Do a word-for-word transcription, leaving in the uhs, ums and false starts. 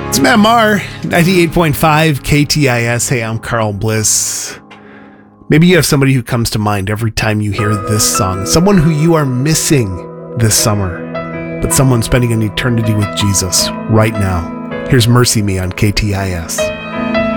It's Matt Maher, ninety-eight point five K T I S. Hey, I'm Carl Bliss. Maybe you have somebody who comes to mind every time you hear this song. Someone who you are missing this summer, but someone spending an eternity with Jesus right now. Here's Mercy Me on K T I S.